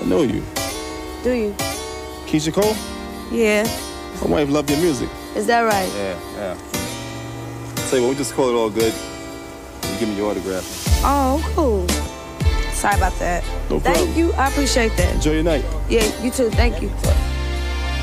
I know you. Do you? Keisha Cole? Yeah. My wife loved your music. Is that right? Yeah. Tell you what, we just call it all good. You give me your autograph. Oh, cool. Sorry about that. No problem. Thank you. I appreciate that. Enjoy your night. Yeah, you too. Thank you. Bye.